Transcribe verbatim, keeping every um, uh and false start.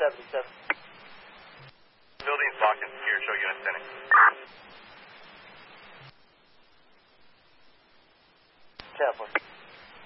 seventy-seven. Building's locked and secure. Show unit standing. Ten four.